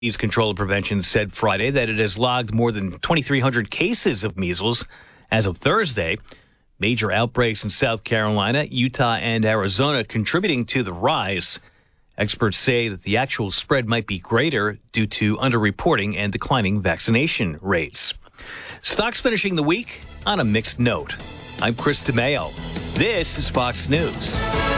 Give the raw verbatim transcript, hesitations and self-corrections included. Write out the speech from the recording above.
Disease Control and Prevention said Friday that it has logged more than twenty-three hundred cases of measles as of Thursday. Major outbreaks in South Carolina, Utah, and Arizona contributing to the rise. Experts say that the actual spread might be greater due to underreporting and declining vaccination rates. Stocks finishing the week on a mixed note. I'm Chris DeMeo. This is Fox News.